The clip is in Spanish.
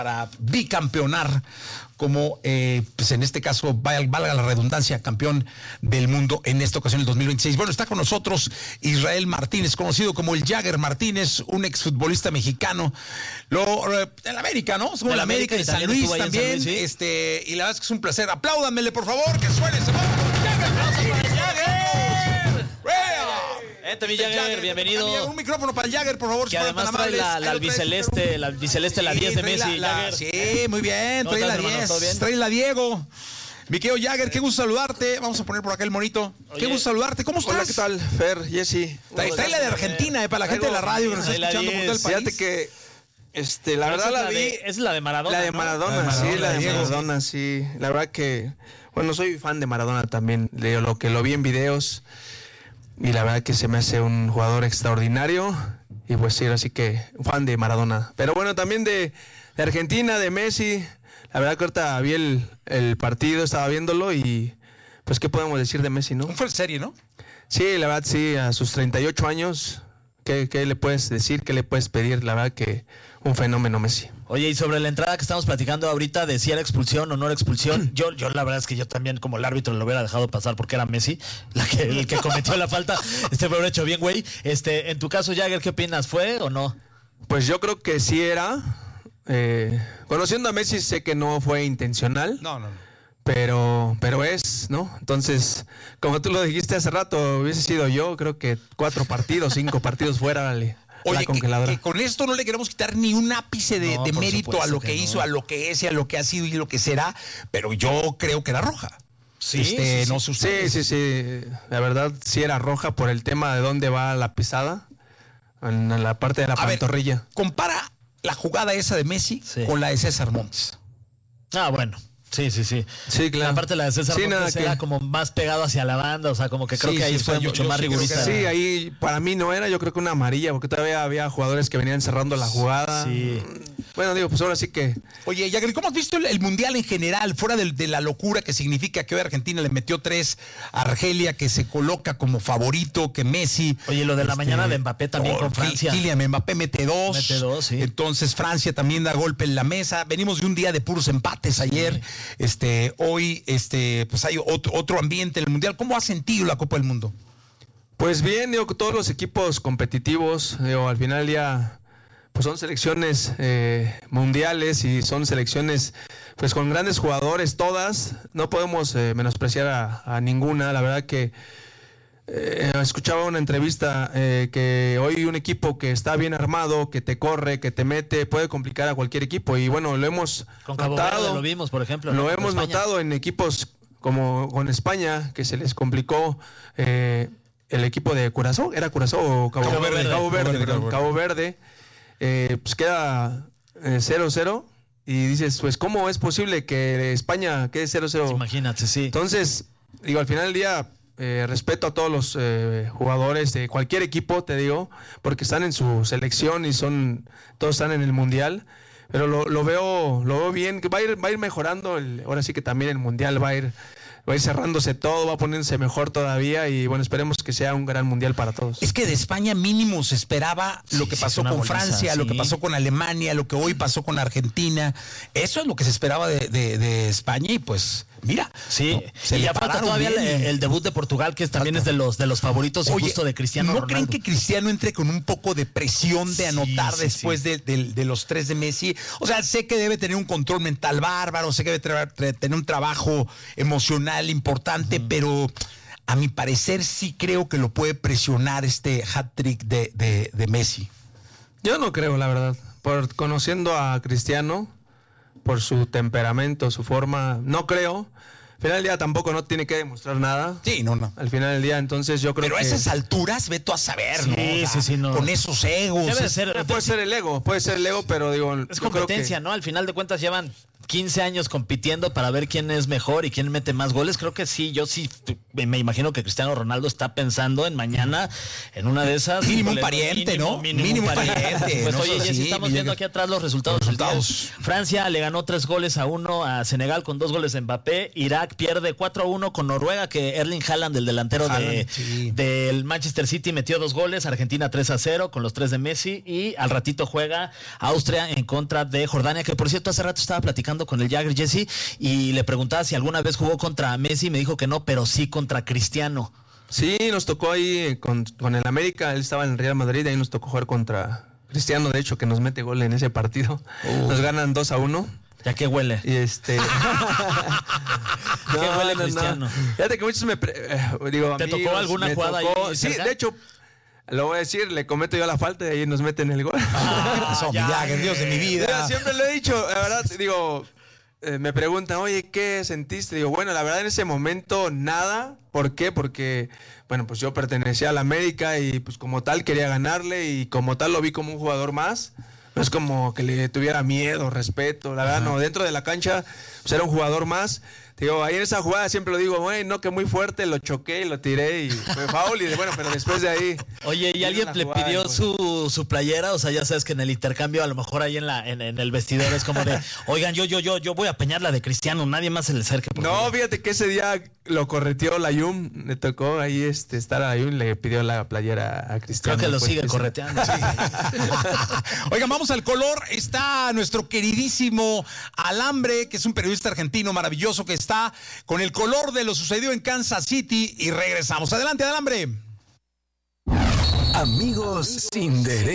para bicampeonar como, pues en este caso, valga la redundancia, campeón del mundo en esta ocasión, el 2026. Bueno, está con nosotros Israel Martínez, conocido como el Jagger Martínez, un exfutbolista mexicano, en América, ¿no? Como en América, en San Luis también, San Luis, ¿sí? Y la verdad es que es un placer. Apláudanmele, por favor, que suene ese momento. Mi Jagger, bienvenido. Un micrófono para el Jagger, por favor. Que además trae la albiceleste, la 10 de Messi. Sí, muy bien, trae la 10. Trae la Diego. Mi querido Jagger, qué gusto saludarte. Vamos a poner por acá el monito. Qué gusto saludarte. ¿Cómo estás? Hola, ¿qué tal? Fer, Jessy. Trae la de Argentina, para la gente de la radio que nos está escuchando por todo el país. Fíjate que la verdad la vi. Es la de Maradona. La de Maradona, sí, la de Maradona, sí. La verdad que, bueno, soy fan de Maradona también. Lo que lo vi en videos. Y la verdad que se me hace un jugador extraordinario. Y pues sí, así que fan de Maradona. Pero bueno, también de Argentina, de Messi. La verdad que ahorita vi el partido, estaba viéndolo y pues qué podemos decir de Messi, ¿no? Fue en serie, ¿no? Sí, la verdad sí, a sus 38 años, ¿qué le puedes decir? ¿Qué le puedes pedir? La verdad que un fenómeno Messi. Oye, y sobre la entrada que estamos platicando ahorita de si era expulsión o no era expulsión, yo la verdad es que yo también como el árbitro lo hubiera dejado pasar porque era Messi el que cometió la falta. Me hubiera hecho bien, güey. En tu caso, Jagger, ¿qué opinas? ¿Fue o no? Pues yo creo que sí era. Conociendo a Messi sé que no fue intencional. No. Pero es, ¿no? Entonces, como tú lo dijiste hace rato, hubiese sido yo, creo que 4 partidos, 5 partidos fuera, dale. Oye, que con esto no le queremos quitar ni un ápice de mérito a lo que hizo, a lo que es y a lo que ha sido y lo que será, pero yo creo que era roja. Sí. La verdad sí era roja por el tema de dónde va la pisada, en la parte de la pantorrilla. Ver, compara la jugada esa de Messi con la de César Montes. Bueno. Sí. Sí, claro. Aparte la de César Montes era como más pegado hacia la banda, o sea, como que creo que ahí fue mucho más rigurista. Sí, ahí para mí no era, yo creo que una amarilla, porque todavía había jugadores que venían cerrando la jugada. Sí. Bueno, digo, pues ahora sí que... Oye, Jagger, ¿cómo has visto el Mundial en general? Fuera de la locura que significa que hoy Argentina le metió 3 a Argelia, que se coloca como favorito, que Messi... Oye, lo de la mañana de Mbappé también con Francia. Kylian Mbappé mete 2. Mete 2, sí. Entonces Francia también da golpe en la mesa. Venimos de un día de puros empates ayer. Sí. Hoy, pues hay otro ambiente en el Mundial. ¿Cómo has sentido la Copa del Mundo? Pues bien, digo, todos los equipos competitivos, digo, al final ya... Pues son selecciones mundiales y son selecciones pues con grandes jugadores todas. No podemos menospreciar a ninguna. La verdad que escuchaba una entrevista que hoy un equipo que está bien armado, que te corre, que te mete, puede complicar a cualquier equipo. Y bueno, lo hemos con Cabo notado. Verde lo vimos, por ejemplo. Lo hemos notado en equipos como con España, que se les complicó... el equipo de Curazao. ¿Era Curazao o Cabo Verde? Cabo Verde. Pues queda 0-0 y dices, pues ¿cómo es posible que España quede 0-0? Imagínate, sí. Entonces, digo, al final del día respeto a todos los jugadores de cualquier equipo, te digo, porque están en su selección y todos están en el Mundial, pero lo veo bien, que va a ir mejorando, ahora sí que también el Mundial va a ir cerrándose todo, va poniéndose mejor todavía y bueno, esperemos que sea un gran mundial para todos. Es que de España mínimo se esperaba lo que pasó con Francia, lo que pasó con Alemania, lo que hoy pasó con Argentina. Eso es lo que se esperaba de España y pues mira. Sí, ¿no? Y ya falta todavía el debut de Portugal, que también es de los favoritos. Oye, justo de Cristiano ¿no Ronaldo? creen que Cristiano entre con un poco de presión de anotar después de los 3 de Messi? O sea, sé que debe tener un control mental bárbaro, sé que debe tener un trabajo emocional importante, pero a mi parecer sí creo que lo puede presionar este hat-trick de Messi. Yo no creo, la verdad. Conociendo a Cristiano, por su temperamento, su forma, no creo. Al final del día tampoco no tiene que demostrar nada. Sí, no. Al final del día, entonces yo creo que... Pero a esas alturas, ve tú a saber, ¿no? Sí, o sea, no. Con esos egos. Puede ser el ego, pero digo... Es competencia, ¿no? Al final de cuentas llevan 15 años compitiendo para ver quién es mejor y quién mete más goles. Creo que sí, yo sí me imagino que Cristiano Ronaldo está pensando en mañana, en una de esas. Mínimo un pariente, ¿no? Mínimo un pariente. Pues ¿no? oye, Jessy, Sí, estamos viendo aquí atrás los resultados. Francia le ganó 3-1 a Senegal con 2 goles de Mbappé. Irak pierde 4-1 con Noruega, que Erling Haaland, el delantero del Manchester City, metió 2 goles. Argentina 3-0 con los 3 de Messi. Y al ratito juega Austria en contra de Jordania, que por cierto hace rato estaba platicando con el Jagger, Jessy, y le preguntaba si alguna vez jugó contra Messi. Me dijo que no, pero sí contra Cristiano. Sí, nos tocó ahí con el América. Él estaba en el Real Madrid, ahí nos tocó jugar contra Cristiano, de hecho, que nos mete gol en ese partido. Nos ganan 2-1. ¿Ya qué huele? Y ¿Qué huele Cristiano? Fíjate que muchos ¿Te tocó alguna jugada ahí? Sí, de hecho, lo voy a decir, le cometo yo la falta y ahí nos meten el gol. ¿Qué pasó, Jagger? Dios de mi vida. Mira, siempre lo he dicho, la verdad, me preguntan, oye, ¿qué sentiste? Digo, bueno, la verdad en ese momento nada. ¿Por qué? Porque, bueno, pues yo pertenecía a la América y pues como tal quería ganarle y como tal lo vi como un jugador más. No es como que le tuviera miedo, respeto, la verdad no. Dentro de la cancha pues era un jugador más. Digo, ahí en esa jugada siempre lo digo, bueno, que muy fuerte, lo choqué y lo tiré y fue foul y bueno, pero después de ahí... Oye, ¿y alguien le pidió su playera? O sea, ya sabes que en el intercambio, a lo mejor ahí en el vestidor es como de, oigan, yo voy a peñar la de Cristiano, nadie más se le acerque. No, fíjate que ese día lo correteó la Yum, le tocó ahí estar a la Yum y le pidió la playera a Cristiano. Creo que lo sigue correteando. Sí. Oigan, vamos al color. Está nuestro queridísimo Alambre, que es un periodista argentino maravilloso que está con el color de lo sucedido en Kansas City y regresamos. Adelante, Alambre. Amigos sin derecho.